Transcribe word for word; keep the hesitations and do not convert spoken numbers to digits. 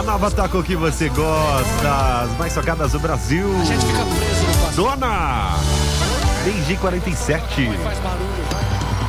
A nova taco que você gosta, as mais tocadas do Brasil. A gente fica preso no passado. Dona! Desde quarenta e sete. Faz barulho.